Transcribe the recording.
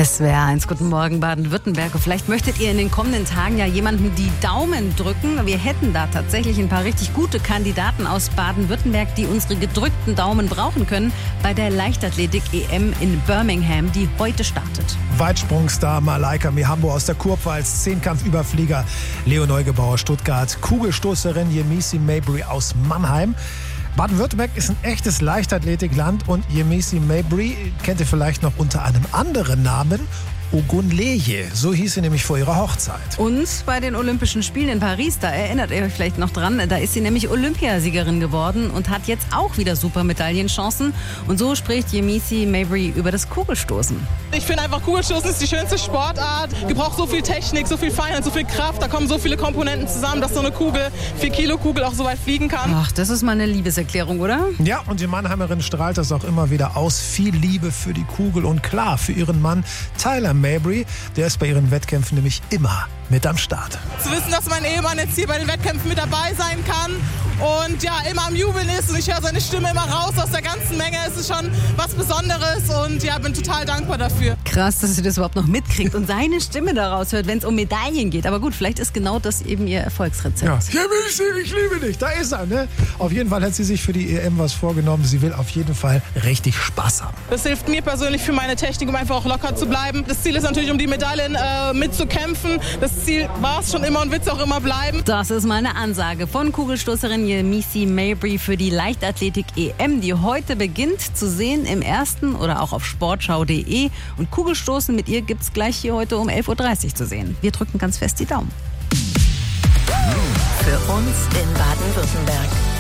SWR1, guten Morgen Baden-Württemberg. Vielleicht möchtet ihr in den kommenden Tagen ja jemandem die Daumen drücken. Wir hätten da tatsächlich ein paar richtig gute Kandidaten aus Baden-Württemberg, die unsere gedrückten Daumen brauchen können bei der Leichtathletik-EM in Birmingham, die heute startet. Weitsprungstar Malaika Mihambo aus der Kurpfalz, Zehnkampfüberflieger Leo Neugebauer Stuttgart, Kugelstoßerin Yemisi Mabry aus Mannheim. Baden-Württemberg ist ein echtes Leichtathletikland und Yemisi Mabry kennt ihr vielleicht noch unter einem anderen Namen. Ogunleye, so hieß sie nämlich vor ihrer Hochzeit. Und bei den Olympischen Spielen in Paris, da erinnert ihr euch vielleicht noch dran, da ist sie nämlich Olympiasiegerin geworden und hat jetzt auch wieder super Medaillenchancen. Und so spricht Yemisi Mabry über das Kugelstoßen. Ich finde einfach, Kugelstoßen ist die schönste Sportart. Gebraucht so viel Technik, so viel Feinheit, so viel Kraft. Da kommen so viele Komponenten zusammen, dass so eine Kugel, 4-Kilo-Kugel auch so weit fliegen kann. Ach, das ist mal eine Liebeserklärung, oder? Ja, und die Mannheimerin strahlt das auch immer wieder aus. Viel Liebe für die Kugel und klar für ihren Mann Tyler Mabry. Der ist bei ihren Wettkämpfen nämlich immer mit am Start. Zu wissen, dass mein Ehemann jetzt hier bei den Wettkämpfen mit dabei sein kann und ja, immer am Jubeln ist und ich höre seine Stimme immer raus aus der ganzen Menge. Es ist schon was Besonderes und ja, bin total dankbar dafür. Krass, dass sie das überhaupt noch mitkriegt und seine Stimme daraus hört, wenn es um Medaillen geht. Aber gut, vielleicht ist genau das eben ihr Erfolgsrezept. Ja, ich liebe dich, da ist er, ne? Auf jeden Fall hat sie sich für die EM was vorgenommen. Sie will auf jeden Fall richtig Spaß haben. Das hilft mir persönlich für meine Technik, um einfach auch locker zu bleiben. Das Ziel ist natürlich, um die Medaillen mitzukämpfen. Das Ziel war es schon immer und wird es auch immer bleiben. Das ist mal eine Ansage von Kugelstoßerin Yemisi Mabry für die Leichtathletik-EM, die heute beginnt, zu sehen im Ersten oder auch auf sportschau.de. Und Kugelstoßen mit ihr gibt es gleich hier heute um 11.30 Uhr zu sehen. Wir drücken ganz fest die Daumen. Für uns in Baden-Württemberg.